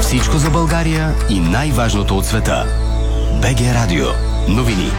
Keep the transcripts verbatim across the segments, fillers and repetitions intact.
Всичко за България и най-важното от света. БГ Радио. Новини.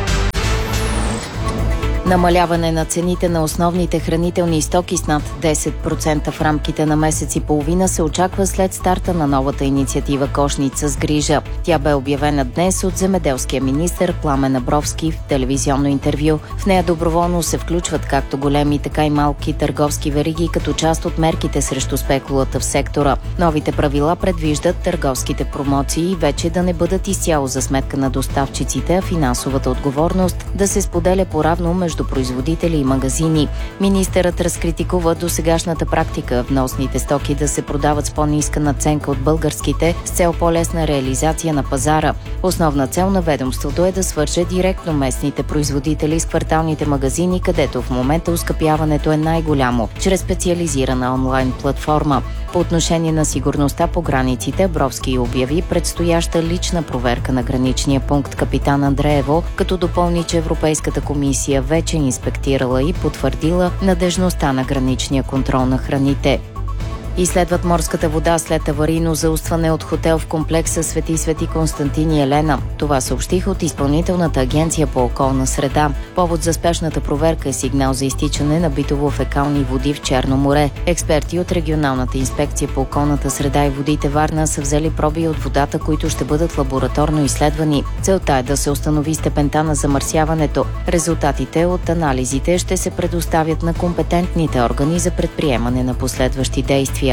Намаляване на цените на основните хранителни стоки с над десет процента в рамките на месец и половина се очаква след старта на новата инициатива "Кошница с грижа". Тя бе обявена днес от земеделския министър Пламен Абровски в телевизионно интервю. В нея доброволно се включват както големи, така и малки търговски вериги като част от мерките срещу спекулата в сектора. Новите правила предвиждат търговските промоции вече да не бъдат изцяло за сметка на доставчиците, а финансовата отговорност да се споделя поравно между между производители и магазини. Министърът разкритикува досегашната практика вносните стоки да се продават с по-ниска надценка от българските с цел по-лесна реализация на пазара. Основна цел на ведомството е да свърже директно местните производители с кварталните магазини, където в момента оскъпяването е най-голямо, чрез специализирана онлайн платформа. По отношение на сигурността по границите, Абровски обяви предстояща лична проверка на граничния пункт Капитан Андреево, като допълни, че Европейската комисия вече инспектирала и потвърдила надежността на граничния контрол на храните. Изследват морската вода след аварийно заустване от хотел в комплекса Свети Свети Константин и Елена. Това съобщиха от Изпълнителната агенция по околна среда. Повод за спешната проверка е сигнал за изтичане на битово-фекални води в Черно море. Експерти от Регионалната инспекция по околната среда и водите Варна са взели проби от водата, които ще бъдат лабораторно изследвани. Целта е да се установи степента на замърсяването. Резултатите от анализите ще се предоставят на компетентните органи за предприемане на последващи действия.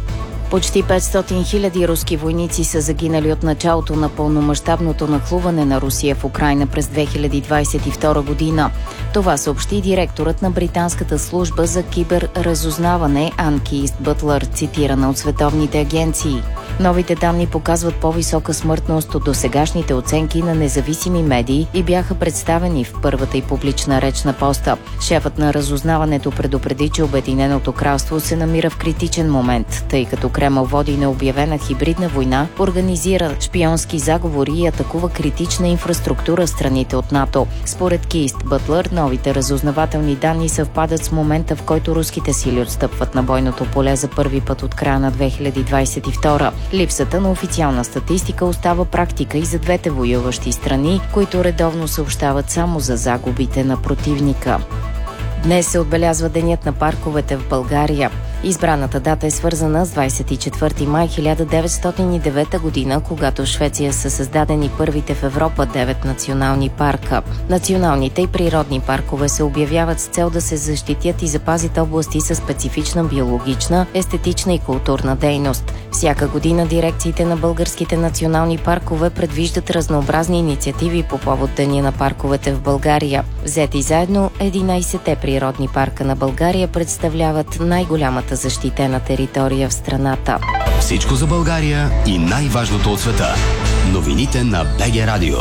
Почти петстотин хиляди руски войници са загинали от началото на пълномащабното нахлуване на Русия в Украйна през две хиляди двадесет и втора година. Това съобщи директорът на британската служба за киберразузнаване Ан Кийст Бътлър, цитирана от световните агенции. Новите данни показват по-висока смъртност от досегашните оценки на независими медии и бяха представени в първата и публична реч на поста. Шефът на разузнаването предупреди, че Обединеното кралство се намира в критичен момент, тъй като Кремъл води необявена хибридна война, организира шпионски заговори и атакува критична инфраструктура в страните от НАТО. Според Кийст Бътлър, новите разузнавателни данни съвпадат с момента, в който руските сили отстъпват на бойното поле за първи път от края на две хиляди двадесет и втора. Липсата на официална статистика остава практика и за двете воюващи страни, които редовно съобщават само за загубите на противника. Днес се отбелязва Денят на парковете в България. Избраната дата е свързана с двадесет и четвърти май хиляда деветстотин и девета година, когато в Швеция са създадени първите в Европа девет национални парка. Националните и природни паркове се обявяват с цел да се защитят и запазят области със специфична биологична, естетична и културна дейност. Всяка година дирекциите на българските национални паркове предвиждат разнообразни инициативи по повод Деня на парковете в България. Взети заедно, единадесетте природни парка на България представляват най-голямата защитена територия в страната. Всичко за България и най-важното от света. Новините на БГ Радио.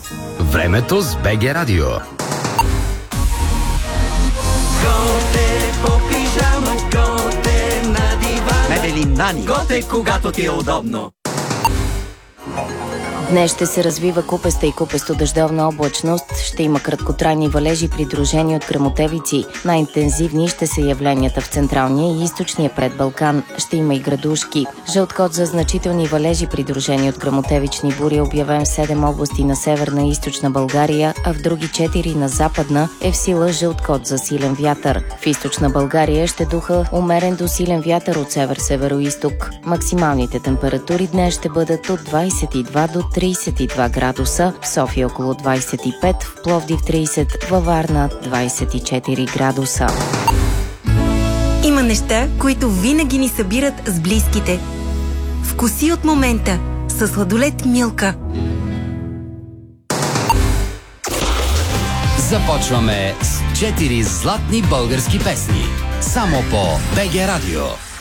Времето с БГ Радио. Готе по пижама, готе на дивана. Мебели Нани. Готе, когато ти е удобно. Днес ще се развива купеста и купесто-дъждовна облачност. Ще има краткотрайни валежи, придружени от гръмотевици. Най-интензивни ще са явленията в централния и източния предбалкан. Ще има и градушки. Жълт код за значителни валежи, придружени от гръмотевични бури, е обявен в седем области на северна и източна България, а в други четири на западна е в сила жълт код за силен вятър. В източна България ще духа умерен до силен вятър от север-североизток. Максималните температури днес ще бъдат от двадесет и два до тридесет и два градуса, в София около двадесет и пет, в Пловдив тридесет, във Варна двадесет и четири градуса. Има неща, които винаги ни събират с близките. Вкуси от момента със сладолед Милка. Започваме с четири златни български песни. Само по БГ Радио.